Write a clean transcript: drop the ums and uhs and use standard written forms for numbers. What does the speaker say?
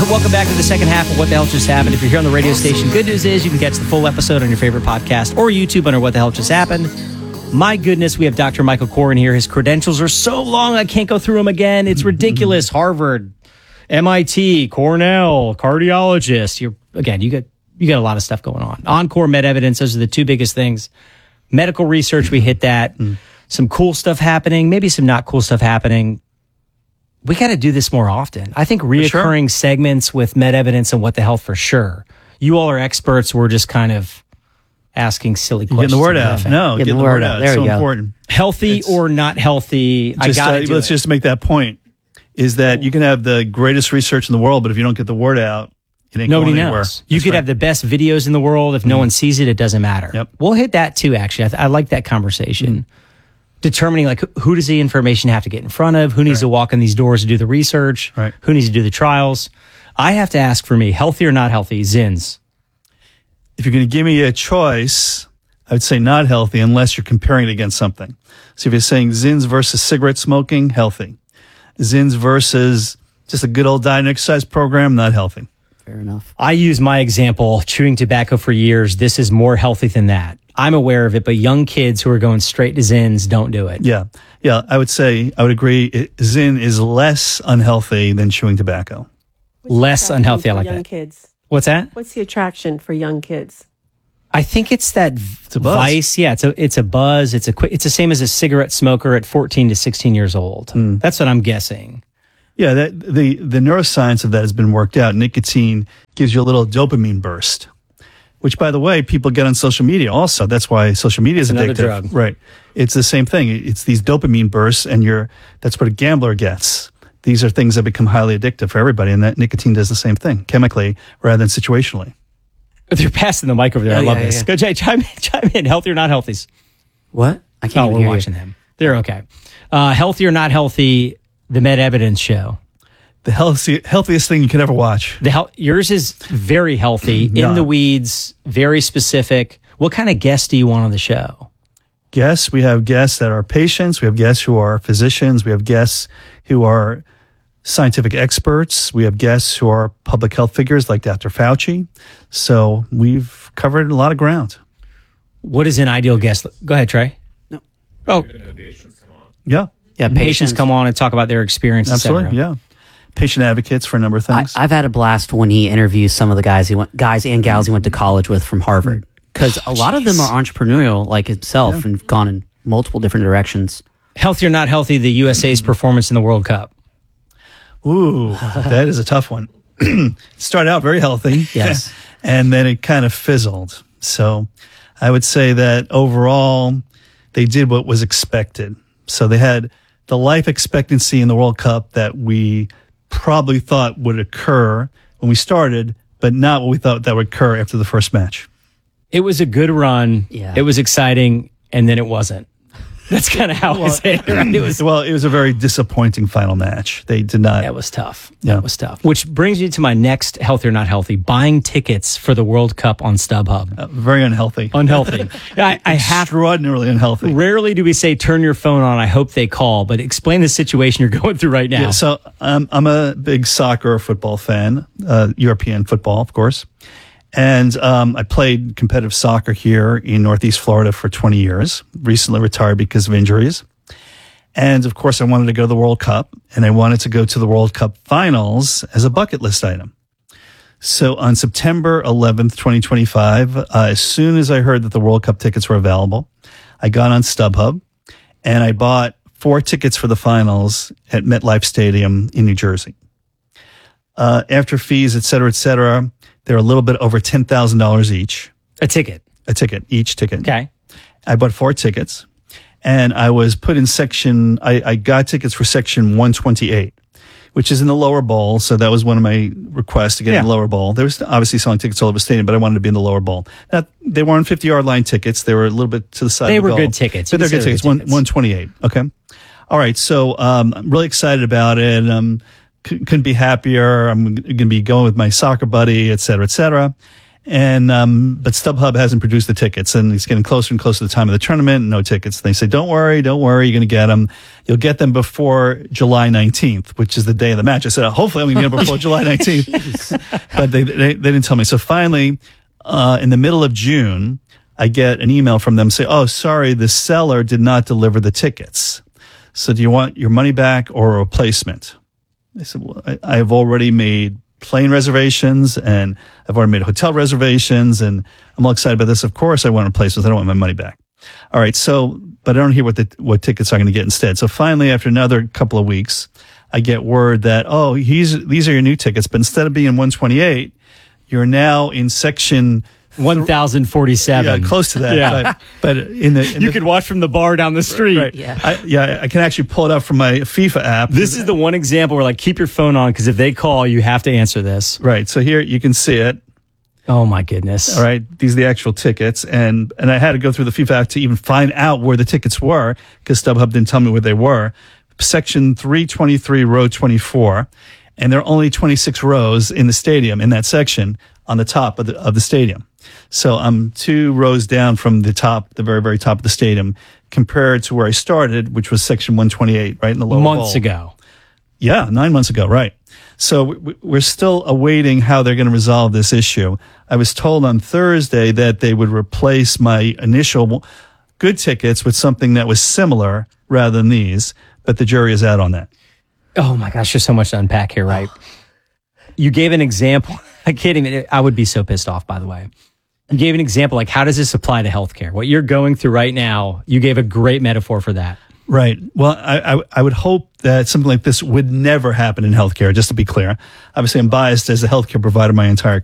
Welcome back to the second half of What the Hell Just Happened. If you're here on the radio station, good news is you can catch the full episode on your favorite podcast or YouTube under What the Hell Just Happened. My goodness, we have Dr. Michael Koren here. His credentials are so long, I can't go through them again. It's ridiculous. Harvard, MIT, Cornell, cardiologist. You got a lot of stuff going on. Encore, Med Evidence, those are the two biggest things. Medical research, we hit that. Some cool stuff happening, maybe some not cool stuff happening. We got to do this more often. I think reoccurring segments with Med Evidence and What the Hell for sure. You all are experts. We're just kind of asking silly questions. Getting the word out. Getting the word out. There it's you so go. important. Healthy or not healthy, I got to do let's it. just make that point, is that you can have the greatest research in the world, but if you don't get the word out, it ain't Nobody going anywhere. knows. You could have the best videos in the world. If no one sees it, it doesn't matter. Yep. We'll hit that too, actually. I like that conversation. Determining like who does the information have to get in front of, who needs to walk in these doors to do the research, who needs to do the trials. I have to ask for me, healthy or not healthy, Zins. If you're going to give me a choice, I would say not healthy unless you're comparing it against something. So if you're saying Zins versus cigarette smoking, healthy. Zins versus just a good old diet and exercise program, not healthy. Fair enough. I use my example, chewing tobacco for years. This is more healthy than that. I'm aware of it, but young kids who are going straight to Zins don't do it. Yeah. I would agree. Zin is less unhealthy than chewing tobacco. Less unhealthy. I like young that. Kids. What's that? What's the attraction for young kids? I think it's that a buzz. vice. Yeah, it's a buzz. It's the same as a cigarette smoker at 14 to 16 years old. That's what I'm guessing. Yeah, the neuroscience of that has been worked out. Nicotine gives you a little dopamine burst, which, by the way, people get on social media also. That's why social media is Another addictive. drug. Right. It's the same thing. It's these dopamine bursts, and that's what a gambler gets. These are things that become highly addictive for everybody, and that nicotine does the same thing, chemically rather than situationally. They're passing the mic over there. I love this. yeah. Go, Jay, chime in. Healthy or not healthy? What? I can't even We're hear watching them. They're okay. Healthy or not healthy, the Med Evidence show. The healthiest thing you could ever watch. Yours is very healthy, Yeah. in the weeds, very specific. What kind of guests do you want on the show? Guests, we have guests that are patients. We have guests who are physicians. We have guests who are scientific experts. We have guests who are public health figures like Dr. Fauci. So we've covered a lot of ground. What is an ideal guest? Go ahead, Trey. No. Oh, Yeah, Yeah, patients come on and talk about their experience. absolutely. Yeah. Patient advocates for a number of things. I've had a blast when he interviews some of the guys and gals he went to college with from Harvard, because a lot of them are entrepreneurial like himself and gone in multiple different directions. Healthy or not healthy, the USA's performance in the World Cup. Ooh, that is a tough one. Started out very healthy. Yes. And then it kind of fizzled. So I would say that overall, they did what was expected. So they had the life expectancy in the World Cup that we probably thought would occur when we started, but not what we thought that would occur after the first match. It was a good run. Yeah. It was exciting, and then it wasn't. That's kind of how I say it. Right? It was a very disappointing final match. They did not. That was tough. Yeah. That was tough. Which brings me to my next healthy or not healthy, buying tickets for the World Cup on StubHub. Very unhealthy. Unhealthy. I have Extraordinarily unhealthy. rarely do we say turn your phone on. I hope they call, but explain the situation you're going through right now. Yeah, so I'm a big soccer or football fan, European football, of course. And I played competitive soccer here in Northeast Florida for 20 years, recently retired because of injuries. And of course, I wanted to go to the World Cup, and I wanted to go to the World Cup finals as a bucket list item. So on September 11th, 2025, as soon as I heard that the World Cup tickets were available, I got on StubHub and I bought 4 tickets for the finals at MetLife Stadium in New Jersey. After fees, et cetera, they're a little bit over $10,000 each. A ticket. Each ticket. Okay. I bought 4 tickets, and I was put in I got tickets for section 128, which is in the lower bowl. So that was one of my requests to get in the lower bowl. There was obviously selling tickets all over the stadium, but I wanted to be in the lower bowl. Now, they weren't 50-yard line tickets. They were a little bit to the side They of the were goal. good tickets. But they're good tickets. 128. Okay. All right. So I'm really excited about it. Couldn't be happier. I'm going to be going with my soccer buddy, et cetera, et cetera. And but StubHub hasn't produced the tickets, and it's getting closer and closer to the time of the tournament. No tickets. They say, "Don't worry, you're going to get them. You'll get them before July 19th, which is the day of the match." I said, "Hopefully, I'm going to get them before July 19th." But they didn't tell me. So finally, in the middle of June, I get an email from them say, "Oh, sorry, the seller did not deliver the tickets. So do you want your money back or a replacement?" I said, "Well, I have already made plane reservations and I've already made hotel reservations and I'm all excited about this. Of course I want replacements. I don't want my money back." All right. So, but I don't hear what tickets I'm going to get instead. So finally, after another couple of weeks, I get word that, "Oh, these are your new tickets, but instead of being 128, you're now in section 1047. Yeah, close to that. Yeah. But you could watch from the bar down the street. Right. Yeah. I can actually pull it up from my FIFA app. This is the one example where, like, keep your phone on because if they call, you have to answer this. Right. So here you can see it. Oh my goodness. All right. These are the actual tickets. And I had to go through the FIFA app to even find out where the tickets were because StubHub didn't tell me where they were. Section 323, row 24. And there are only 26 rows in the stadium in that section on the top of the stadium. So I'm 2 rows down from the very, very top of the stadium compared to where I started, which was section 128, right in the lower months bowl. ago. Yeah, 9 months ago, right. So we're still awaiting how they're going to resolve this issue. I was told on Thursday that they would replace my initial good tickets with something that was similar rather than these, but the jury is out on that. Oh my gosh, there's so much to unpack here, right? You gave an example. I can't even, I would be so pissed off, by the way. You gave an example, like, how does this apply to healthcare? What you're going through right now, you gave a great metaphor for that. Right. Well, I would hope that something like this would never happen in healthcare, just to be clear. Obviously, I'm biased as a healthcare provider my entire